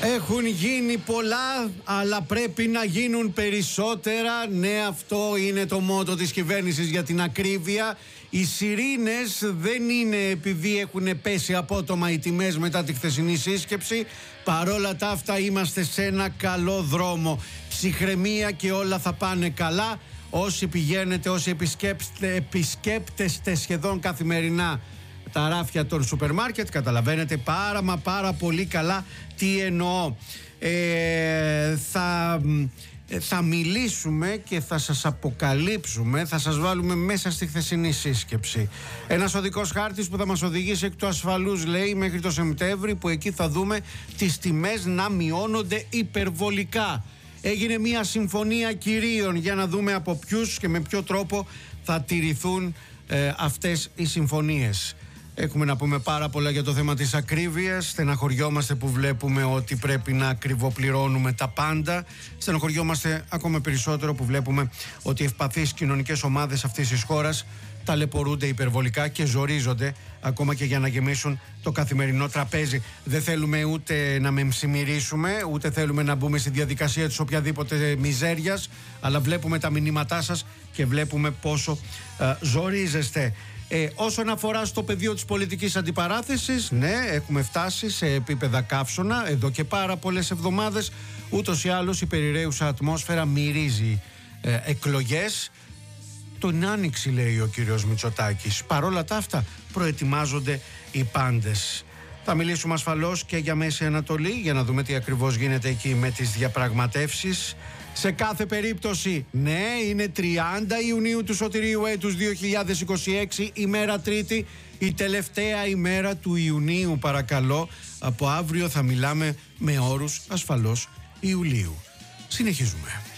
Έχουν γίνει πολλά, αλλά πρέπει να γίνουν περισσότερα. Ναι, αυτό είναι το μότο της κυβέρνησης για την ακρίβεια. Οι σιρήνες δεν είναι επειδή έχουν πέσει απότομα οι τιμές μετά τη χθεσινή σύσκεψη. Παρόλα τα αυτά είμαστε σε ένα καλό δρόμο. Ψυχραιμία και όλα θα πάνε καλά. Όσοι πηγαίνετε, όσοι επισκέπτεστε σχεδόν καθημερινά τα ράφια των σούπερ μάρκετ, καταλαβαίνετε πάρα πολύ καλά τι εννοώ. Θα μιλήσουμε και θα σας αποκαλύψουμε, θα σας βάλουμε μέσα στη χθεσινή σύσκεψη. Ένας οδικός χάρτης που θα μας οδηγήσει εκ του ασφαλούς, λέει, μέχρι το Σεπτέμβρη, που εκεί θα δούμε τις τιμές να μειώνονται υπερβολικά. Έγινε μια συμφωνία κυρίων για να δούμε από ποιους και με ποιο τρόπο θα τηρηθούν αυτές οι συμφωνίες. Έχουμε να πούμε πάρα πολλά για το θέμα της ακρίβειας. Στεναχωριόμαστε που βλέπουμε ότι πρέπει να ακριβοπληρώνουμε τα πάντα. Στεναχωριόμαστε ακόμα περισσότερο που βλέπουμε ότι οι ευπαθείς κοινωνικές ομάδες αυτής της χώρας ταλαιπωρούνται υπερβολικά και ζορίζονται ακόμα και για να γεμίσουν το καθημερινό τραπέζι. Δεν θέλουμε ούτε να μεμψημυρίσουμε, ούτε θέλουμε να μπούμε στη διαδικασία της οποιαδήποτε μιζέριας, αλλά βλέπουμε τα μηνύματά σας και βλέπουμε πόσο ζορίζεστε. Όσον αφορά στο πεδίο της πολιτικής αντιπαράθεσης, ναι, έχουμε φτάσει σε επίπεδα καύσωνα εδώ και πάρα πολλές εβδομάδες. Ούτως ή άλλως η περιραίουσα ατμόσφαιρα μυρίζει εκλογές. Τον άνοιξη, λέει ο κύριος Μητσοτάκης. Παρόλα τα αυτά προετοιμάζονται οι πάντες. Θα μιλήσουμε ασφαλώς και για Μέση Ανατολή, για να δούμε τι ακριβώς γίνεται εκεί με τις διαπραγματεύσεις. Σε κάθε περίπτωση, ναι, είναι 30 Ιουνίου του σωτηρίου έτους 2026, ημέρα Τρίτη, η τελευταία ημέρα του Ιουνίου, παρακαλώ. Από αύριο θα μιλάμε με όρους ασφαλώς Ιουλίου. Συνεχίζουμε.